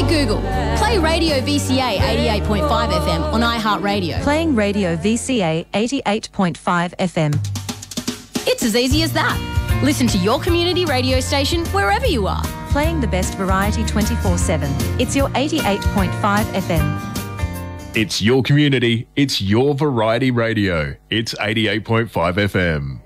Google, play Radio VCA 88.5 FM on iHeartRadio. Playing Radio VCA 88.5 FM. It's as easy as that. Listen to your community radio station wherever you are. Playing the best variety 24/7. It's your 88.5 FM. It's your community. It's your variety radio. It's 88.5 FM.